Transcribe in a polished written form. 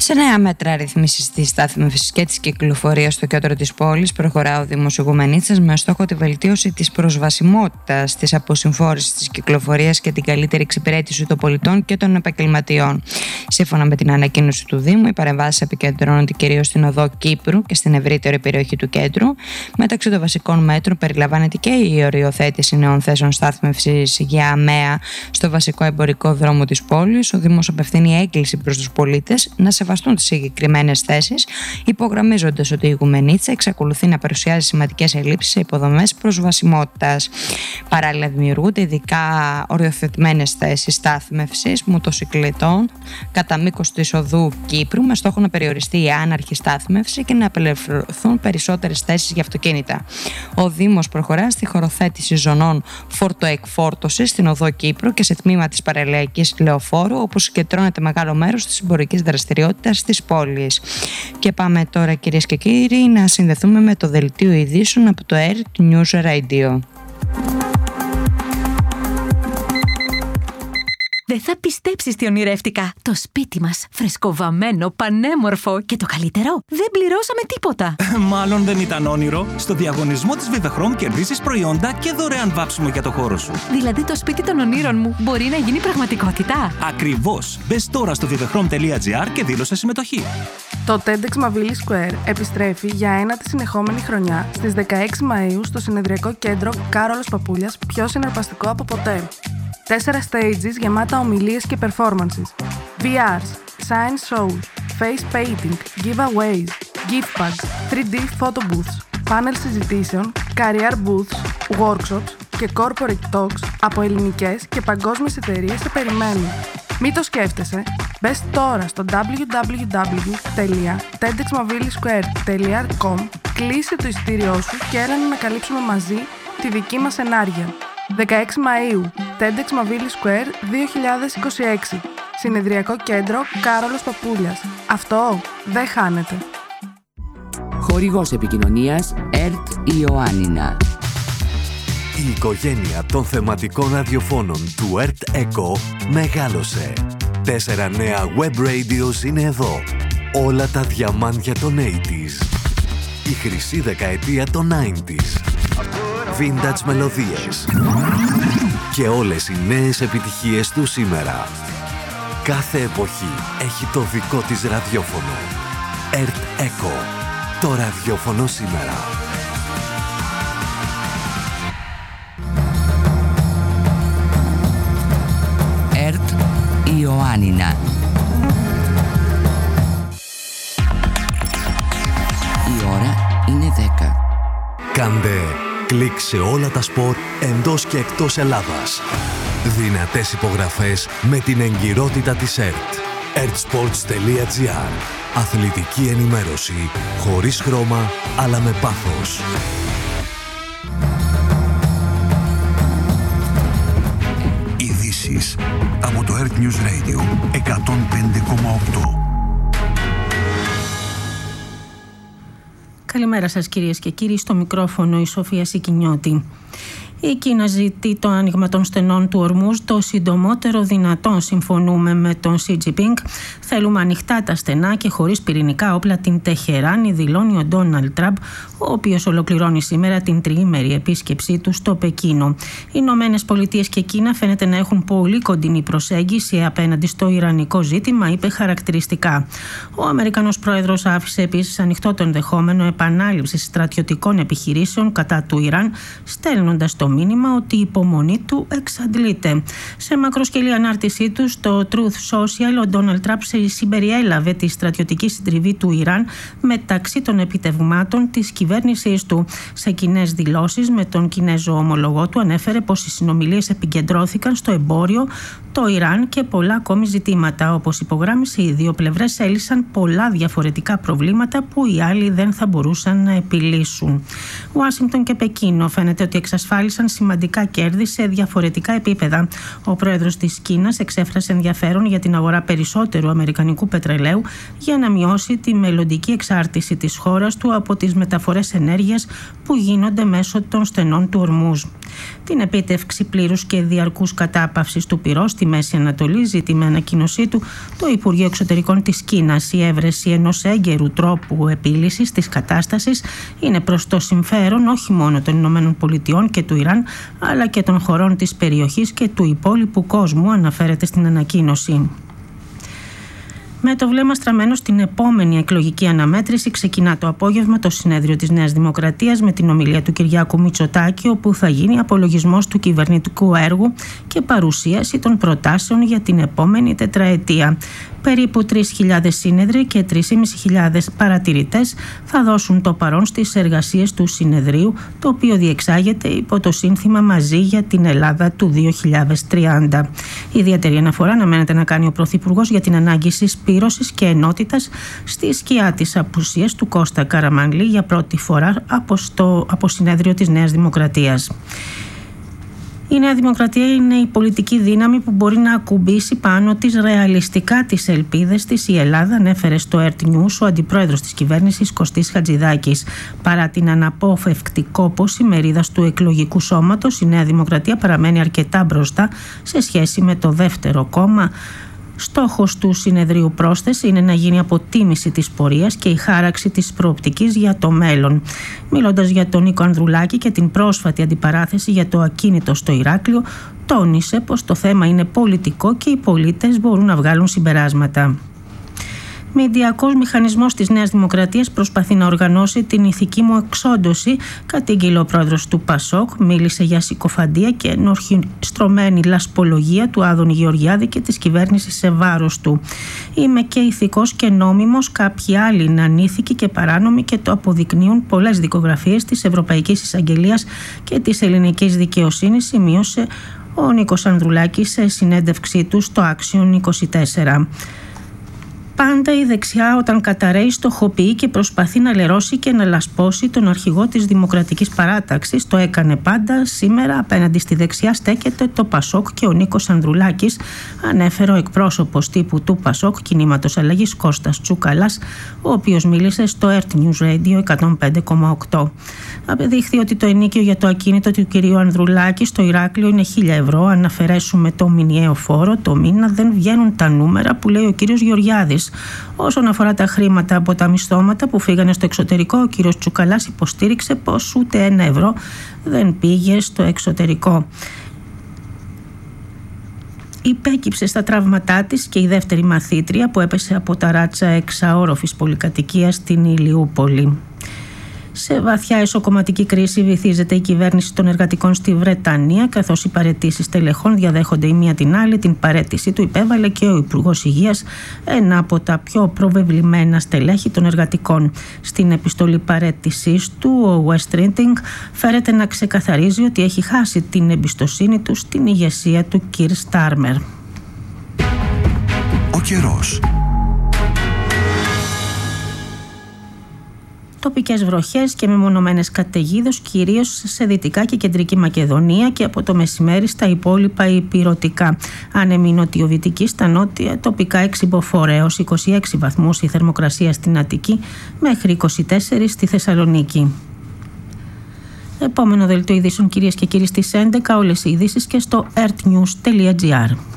Σε νέα μέτρα ρυθμίσεις της στάθμευσης και της κυκλοφορίας στο κέντρο της πόλης προχωρά ο Δήμος Ιγουμενίτσας με στόχο τη βελτίωση της προσβασιμότητας, της αποσυμφόρησης της κυκλοφορίας και την καλύτερη εξυπηρέτηση των πολιτών και των επαγγελματιών. Σύμφωνα με την ανακοίνωση του Δήμου, οι παρεμβάσεις επικεντρώνονται κυρίως στην οδό Κύπρου και στην ευρύτερη περιοχή του κέντρου. Μεταξύ των βασικών μέτρων περιλαμβάνεται και η οριοθέτηση νέων θέσεων στάθμευσης για ΑΜΕΑ στο βασικό εμπορικό δρόμο της πόλης. Ο Δήμος απευθύνει έκκληση προς τους πολίτες να σεβαστούν τις συγκεκριμένες θέσεις, υπογραμμίζοντας ότι η Ιγουμενίτσα εξακολουθεί να παρουσιάζει σημαντικές ελλείψεις σε υποδομές προσβασιμότητας. Παράλληλα, δημιουργούνται ειδικά οριοθετημένες θέσεις στάθμευσης μοτοσυκλετών κατά μήκος της οδού Κύπρου, με στόχο να περιοριστεί η άναρχη στάθμευση και να απελευθερωθούν περισσότερες θέσεις για αυτοκίνητα. Ο Δήμος προχωρά στη χωροθέτηση ζωνών φορτοεκφόρτωσης στην οδό Κύπρου και σε τμήμα της παραλιακής λεωφόρου, όπου συγκεντρώνεται μεγάλο μέρος της εμπορικής δραστηριότητας της πόλης. Και πάμε τώρα, κυρίες και κύριοι, να συνδεθούμε με το δελτίο ειδήσεων από το Earth News Radio. Δεν θα πιστέψεις τι ονειρεύτηκα. Το σπίτι μας, φρεσκοβαμμένο, πανέμορφο και το καλύτερο, δεν πληρώσαμε τίποτα. Μάλλον δεν ήταν όνειρο. Στο διαγωνισμό της Vivechrome κερδίζεις προϊόντα και δωρεάν βάψιμο για το χώρο σου. Δηλαδή το σπίτι των ονείρων μου μπορεί να γίνει πραγματικότητα. Ακριβώς. Μπες τώρα στο vivechrome.gr και δήλωσε συμμετοχή. Το TEDx Mavili Square επιστρέφει για ένατη συνεχόμενη χρονιά στις 16 Μαΐου στο συνεδριακό κέντρο Κάρολος Παπούλιας, πιο συναρπαστικό από ποτέ. 4 stages γεμάτα ομιλίες και performances, VRs, science shows, face painting, giveaways, gift bags, 3D photo booths, panel συζητήσεων, career booths, workshops και corporate talks από ελληνικές και παγκόσμιες εταιρείες σε περιμένουν. Μην το σκέφτεσαι, μπες τώρα στο www.tedxmavilisquare.com, κλείσε το εισιτήριό σου και έλα να ανακαλύψουμε μαζί τη δική μας ενάργεια. 16 Μαΐου, TEDx Mavili Square 2026. Συνεδριακό κέντρο Κάρολος Παπούλιας. Αυτό δεν χάνεται. Χορηγός επικοινωνίας Earth Ιωάννινα. Η οικογένεια των θεματικών ραδιοφώνων του Earth Echo μεγάλωσε. 4 νέα web radios είναι εδώ. Όλα τα διαμάντια των 80s. Η χρυσή δεκαετία των 90s. Vintage μελωδίες και όλες οι νέες επιτυχίες του σήμερα. Κάθε εποχή έχει το δικό της ραδιόφωνο. Earth Echo, το ραδιόφωνο σήμερα. Earth Ιωάννινα. Η ώρα είναι 10. Κάντε κλικ σε όλα τα σπορ εντός και εκτός Ελλάδας. Δυνατές υπογραφές με την εγκυρότητα της ΕΡΤ. ertsports.gr. Αθλητική ενημέρωση χωρίς χρώμα αλλά με πάθος. Ειδήσεις από το Earth News Radio 105,8. Καλημέρα σας, κυρίες και κύριοι, στο μικρόφωνο η Σοφία Σικινιώτη. Η Κίνα ζητεί το άνοιγμα των στενών του Ορμούζ το συντομότερο δυνατόν. Συμφωνούμε με τον Σι Τζινπίνγκ. Θέλουμε ανοιχτά τα στενά και χωρίς πυρηνικά όπλα την Τεχεράνη, δηλώνει ο Ντόναλντ Τραμπ, ο οποίος ολοκληρώνει σήμερα την τριήμερη επίσκεψή του στο Πεκίνο. Οι Ηνωμένες Πολιτείες και Κίνα φαίνεται να έχουν πολύ κοντινή προσέγγιση απέναντι στο ιρανικό ζήτημα, είπε χαρακτηριστικά. Ο Αμερικανός πρόεδρος άφησε επίσης ανοιχτό το ενδεχόμενο επανάληψης στρατιωτικών επιχειρήσεων κατά του Ιράν, στέλνοντας το μήνυμα ότι η υπομονή του εξαντλείται. Σε μακροσκελή ανάρτησή του στο Truth Social, ο Ντόναλντ Τραμπ συμπεριέλαβε τη στρατιωτική συντριβή του Ιράν μεταξύ των επιτευγμάτων της κυβέρνησής του. Σε κοινές δηλώσεις με τον Κινέζο ομολογό του ανέφερε πως οι συνομιλίες επικεντρώθηκαν στο εμπόριο, το Ιράν και πολλά ακόμη ζητήματα. Όπως υπογράμμισε, οι δύο πλευρές έλυσαν πολλά διαφορετικά προβλήματα που οι άλλοι δεν θα μπορούσαν να επιλύσουν. Ουάσιγκτον και Πεκίνο φαίνεται ότι εξασφάλισαν απέκτησαν σημαντικά κέρδη σε διαφορετικά επίπεδα. Ο πρόεδρος της Κίνας εξέφρασε ενδιαφέρον για την αγορά περισσότερου αμερικανικού πετρελαίου για να μειώσει τη μελλοντική εξάρτηση της χώρας του από τις μεταφορές ενέργειας που γίνονται μέσω των στενών του Ορμούζ. Την επίτευξη πλήρους και διαρκούς κατάπαυσης του πυρός στη Μέση Ανατολή ζητεί με ανακοίνωσή του το Υπουργείο Εξωτερικών της Κίνας. Η έβρεση ενός έγκαιρου τρόπου επίλυσης της κατάστασης είναι προς το συμφέρον όχι μόνο των Ηνωμένων Πολιτειών και του Ιράν, αλλά και των χωρών της περιοχής και του υπόλοιπου κόσμου, αναφέρεται στην ανακοίνωση. Με το βλέμμα στραμμένο στην επόμενη εκλογική αναμέτρηση, ξεκινά το απόγευμα το συνέδριο της Νέας Δημοκρατίας με την ομιλία του Κυριάκου Μητσοτάκη, όπου θα γίνει απολογισμός του κυβερνητικού έργου και παρουσίαση των προτάσεων για την επόμενη τετραετία. Περίπου 3.000 σύνεδροι και 3.500 παρατηρητές θα δώσουν το παρόν στις εργασίες του συνεδρίου, το οποίο διεξάγεται υπό το σύνθημα «Μαζί για την Ελλάδα του 2030». Ιδιαίτερη αναφορά αναμένεται να κάνει ο Πρωθυπουργός για την ανάγκη συσπήρωσης και ενότητας στη σκιά της απουσίας του Κώστα Καραμανλή για πρώτη φορά από συνέδριο της Νέας Δημοκρατίας. Η Νέα Δημοκρατία είναι η πολιτική δύναμη που μπορεί να ακουμπήσει πάνω της ρεαλιστικά τις ελπίδες της η Ελλάδα, ανέφερε στο Earth News ο αντιπρόεδρος της κυβέρνησης Κωστής Χατζηδάκης. Παρά την αναπόφευκτη κόπωση μερίδας του εκλογικού σώματος, η Νέα Δημοκρατία παραμένει αρκετά μπροστά σε σχέση με το δεύτερο κόμμα. Στόχος του συνεδρίου, πρόσθεση, είναι να γίνει αποτίμηση της πορείας και η χάραξη της προοπτικής για το μέλλον. Μιλώντας για τον Νίκο Ανδρουλάκη και την πρόσφατη αντιπαράθεση για το ακίνητο στο Ηράκλειο, τόνισε πως το θέμα είναι πολιτικό και οι πολίτες μπορούν να βγάλουν συμπεράσματα. Μηντιακός μηχανισμός της Νέας Δημοκρατίας προσπαθεί να οργανώσει την ηθική μου εξόντωση, κατήγγειλε ο πρόεδρος του ΠΑΣΟΚ. Μίλησε για συκοφαντία και ενορχιστρωμένη λασπολογία του Άδωνη Γεωργιάδη και της κυβέρνησης σε βάρος του. Είμαι και ηθικός και νόμιμος, κάποιοι άλλοι είναι ανήθικοι και παράνομοι και το αποδεικνύουν πολλές δικογραφίες της Ευρωπαϊκής Εισαγγελίας και της ελληνικής δικαιοσύνης, σημείωσε ο Νίκος Ανδρουλάκης σε συνέντευξή του στο Action 24. Πάντα η δεξιά όταν καταραίει στοχοποιεί και προσπαθεί να λερώσει και να λασπώσει τον αρχηγό της Δημοκρατικής Παράταξης. Το έκανε πάντα. Σήμερα απέναντι στη δεξιά στέκεται το ΠΑΣΟΚ και ο Νίκος Ανδρουλάκης, ανέφερε ο εκπρόσωπος τύπου του ΠΑΣΟΚ Κινήματος Αλλαγής Κώστας Τσούκαλας, ο οποίος μίλησε στο Earth News Radio 105,8. Απεδείχθη ότι το ενίκιο για το ακίνητο του κυρίου Ανδρουλάκη στο Ηράκλειο είναι 1.000 ευρώ. Αν αφαιρέσουμε το μηνιαίο φόρο, το μήνα δεν βγαίνουν τα νούμερα που λέει ο κύριος Γεωργιάδης. Όσον αφορά τα χρήματα από τα μισθώματα που φύγανε στο εξωτερικό, ο κύριος Τσουκαλάς υποστήριξε πως ούτε 1 ευρώ δεν πήγε στο εξωτερικό. Υπέκυψε στα τραύματά της και η δεύτερη μαθήτρια που έπεσε από τα ράτσα εξαόροφης πολυκατοικίας στην Ηλιούπολη. Σε βαθιά εσωκομματική κρίση βυθίζεται η κυβέρνηση των εργατικών στη Βρετανία, καθώς οι παραιτήσεις τελεχών διαδέχονται η μία την άλλη. Την παραίτησή του υπέβαλε και ο Υπουργός Υγείας, ένα από τα πιο προβεβλημένα στελέχη των εργατικών. Στην επιστολή παραίτησής του, ο West Riding φέρεται να ξεκαθαρίζει ότι έχει χάσει την εμπιστοσύνη του στην ηγεσία του Κιρ Στάρμερ. Ο καιρός. Τοπικές βροχές και μεμονωμένες καταιγίδες, κυρίως σε Δυτικά και Κεντρική Μακεδονία και από το μεσημέρι στα υπόλοιπα ηπειρωτικά. Άνεμοι νοτιοβυτικοί στα νότια, τοπικά εξυμποφορέως 26 βαθμούς η θερμοκρασία στην Αττική μέχρι 24 στη Θεσσαλονίκη. Επόμενο δελτίο ειδήσεων, κυρίες και κύριοι, στις 11, όλες οι ειδήσεις και στο earthnews.gr.